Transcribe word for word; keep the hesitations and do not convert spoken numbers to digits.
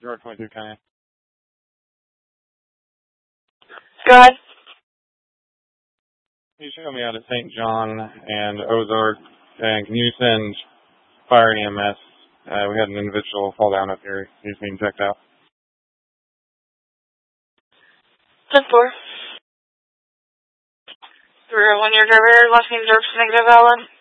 George twenty-two County. Go ahead. Can you show me out at Saint John and Ozark, and can you send fire and E M S? Uh, we had an individual fall down up here. He's being checked out. ten four. Three oh one, your driver, last name Dirks, negative Alan.